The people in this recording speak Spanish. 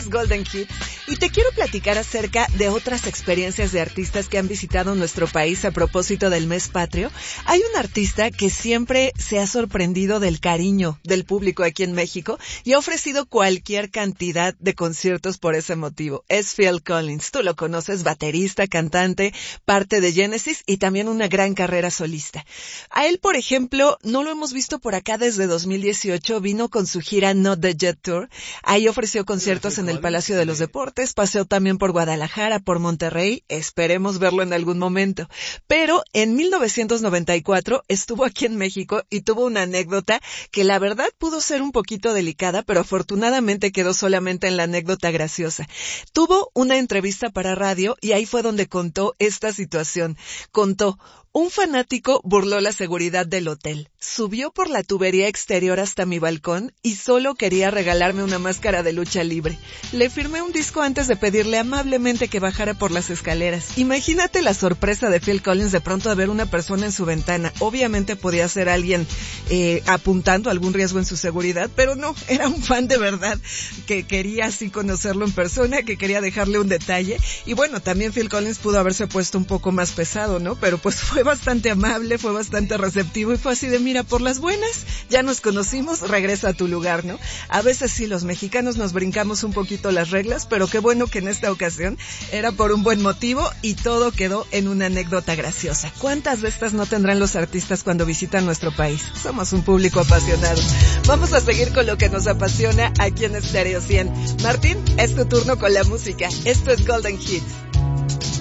es Golden Hits y te quiero platicar acerca de otras experiencias de artistas que han visitado nuestro país a propósito del mes patrio. Hay un artista que siempre se ha sorprendido del cariño del público aquí en México y ha ofrecido cualquier cantidad de conciertos por ese motivo. Es Phil Collins. Tú lo conoces, baterista, cantante, parte de Genesis y también una gran carrera solista. A él, por ejemplo, no lo hemos visto por acá desde 2018. Vino con su gira Not the Jet Tour. Ahí ofreció conciertos en el Palacio de los Deportes, paseó también por Guadalajara, por Monterrey. Esperemos verlo en algún momento. Pero en 1994 estuvo aquí en México y tuvo una anécdota que la verdad pudo ser un poquito delicada, pero afortunadamente quedó solamente en la anécdota graciosa. Tuvo una entrevista para radio y ahí fue donde contó esta situación. Contó: un fanático burló la seguridad del hotel, subió por la tubería exterior hasta mi balcón y solo quería regalarme una máscara de lucha libre. Le firmé un disco antes de pedirle amablemente que bajara por las escaleras. Imagínate la sorpresa de Phil Collins de pronto de ver una persona en su ventana. Obviamente podía ser alguien apuntando algún riesgo en su seguridad, pero no, era un fan de verdad que quería así conocerlo en persona, que quería dejarle un detalle. Y bueno, también Phil Collins pudo haberse puesto un poco más pesado, ¿no? Pero pues fue bastante amable, fue bastante receptivo y fue así de: mira, por las buenas, ya nos conocimos, regresa a tu lugar, ¿no? A veces sí, los mexicanos nos brincamos un poquito las reglas, pero qué bueno que en esta ocasión era por un buen motivo y todo quedó en una anécdota graciosa. ¿Cuántas de estas no tendrán los artistas cuando visitan nuestro país? Somos un público apasionado. Vamos a seguir con lo que nos apasiona aquí en Stereo 100. Martín, es tu turno con la música. Esto es Golden Hits.